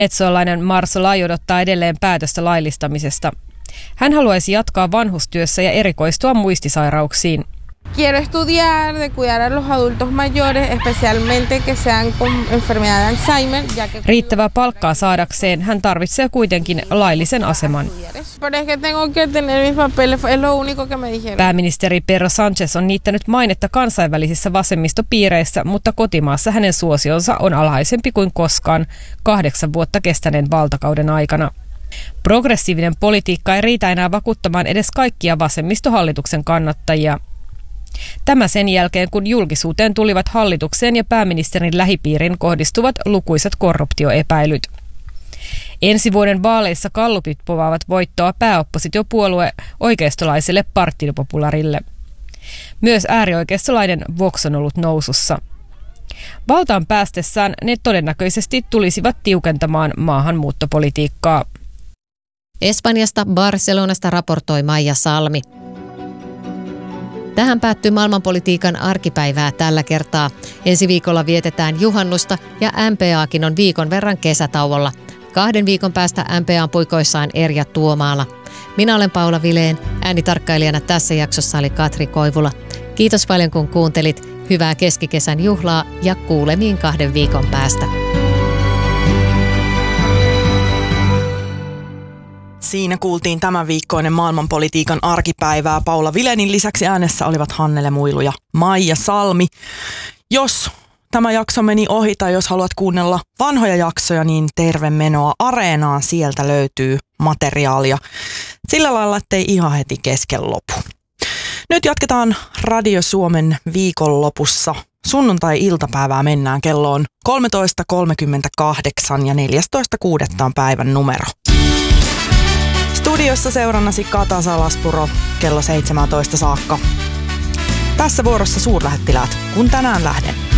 Venezuelainen Marsolai odottaa edelleen päätöstä laillistamisesta. Hän haluaisi jatkaa vanhustyössä ja erikoistua muistisairauksiin. Quiero estudiar, de cuidar a los adultos mayores, especialmente que sean con enfermedad de Alzheimer. Riittävää palkkaa saadakseen hän tarvitsee kuitenkin laillisen aseman. Pääministeri Pedro Sánchez on niittänyt mainetta kansainvälisissä vasemmistopiireissä, mutta kotimaassa hänen suosionsa on alhaisempi kuin koskaan 8 vuotta kestäneen valtakauden aikana. Progressiivinen politiikka ei riitä enää vakuuttamaan edes kaikkia vasemmistohallituksen kannattajia. Tämä sen jälkeen, kun julkisuuteen tulivat hallitukseen ja pääministerin lähipiiriin kohdistuvat lukuisat korruptioepäilyt. Ensi vuoden vaaleissa gallupit povaavat voittoa pääoppositiopuolue oikeistolaiselle Partido Popularille. Myös äärioikeistolainen Vox on ollut nousussa. Valtaan päästessään ne todennäköisesti tulisivat tiukentamaan maahanmuuttopolitiikkaa. Espanjasta Barcelonasta raportoi Maija Salmi. Tähän päättyy maailmanpolitiikan arkipäivää tällä kertaa. Ensi viikolla vietetään juhannusta ja MPAkin on viikon verran kesätauolla. 2 viikon päästä MPA:n puikoissaan Erja Tuomaala. Minä olen Paula Vilén. Äänitarkkailijana tässä jaksossa oli Katri Koivula. Kiitos paljon kun kuuntelit. Hyvää keskikesän juhlaa ja kuulemiin 2 viikon päästä. Siinä kuultiin tämän viikkoinen maailmanpolitiikan arkipäivää. Paula Vilénin lisäksi äänessä olivat Hannele Muilu ja Maija Salmi. Jos tämä jakso meni ohi tai jos haluat kuunnella vanhoja jaksoja, niin terve menoa Areenaan. Sieltä löytyy materiaalia sillä lailla, ettei ihan heti kesken lopu. Nyt jatketaan Radio Suomen viikonlopussa. Sunnuntai-iltapäivää mennään. Kello on 13.38 ja 14.6. on päivän numero. Studiossa seurannasi Kata Salaspuro kello 17 saakka. Tässä vuorossa suurlähettiläät, kun tänään lähden.